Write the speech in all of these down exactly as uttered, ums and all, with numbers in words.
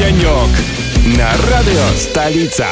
Денек на радио «Столица».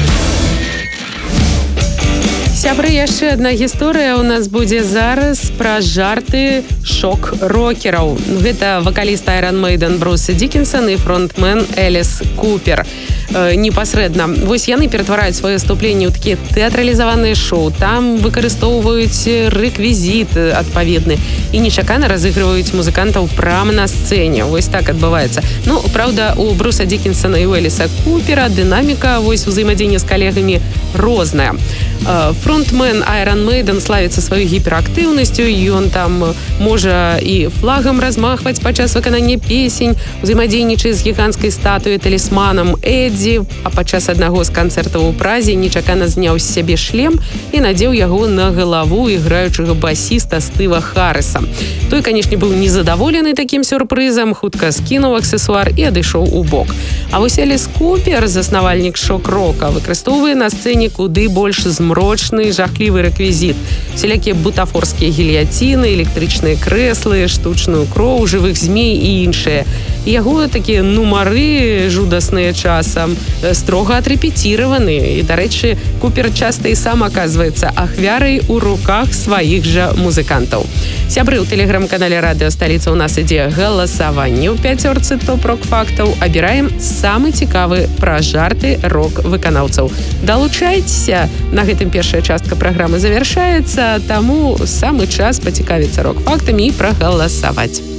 Сябры, яшчэ адна гісторыя ў нас будзе зараз пра жарты шок-рокераў. Гэта вакаліст Iron Maiden Брус Диккенсон і фронтмен Эліс Купер. Э, непасрэдна. Вось яны ператвараюць свае выступленні ў такія тэатралізаваныя шоу. Там выкарыстоўваюць рэквізіт адпаведны і нечакана разыгрываюць музыкантаў прама на сцэне. Вось так адбываецца. Ну, праўда, у Бруса Диккенсона і у Эліса Купера дынаміка вось узаемадзеяння з калегамі розная. Фронтмен Iron Maiden славіцца сваёй гіперактыўнасцю, ён там можа і флагам размахваць падчас выканання песень, узаемадзейнічае з гіганцкай статуяй талісманам Эддзі, а падчас аднаго з канцэртаў у Празе нечакана зняў з сябе шлем і надзеў яго на галаву іграючага басіста Стыва Харрыса. Той, канешне, быў незадаволены такім сюрпрызам, хутка скінуў аксесуар і адышоў у бок. А вось Эліс Купер, заснавальнік шок-рока, выкарыстоўвае на сцэне куды больш змрочны, жахлівы рэквізіт. Усялякія бутафорскія гільятіны, электрычныя крэслы, штучную кроў, жывых змей і іншыя. Яго такія нумары жудасныя часам строга адрэпеціраваны. І, дарэчы, Купер часта і сам аказваецца ахвярай у руках сваіх жа музыкантаў. Сябры, у тэлеграм-канале радыё «Сталіца» у нас ідзе галасаванне ў пяцёрцы топ-рок-фактаў. Абіраем самы цікавы пра жарты рок-выканаўцаў. Далучайцеся. На гэтым першая частка праграмы завяршаецца, таму самы час пацікавіцца рок-фактамі і прагаласаваць.